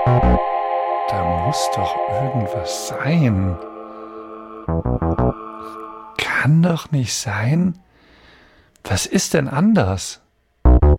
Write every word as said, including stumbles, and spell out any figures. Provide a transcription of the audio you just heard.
Da muss doch irgendwas sein. Kann doch nicht sein. Was ist denn anders?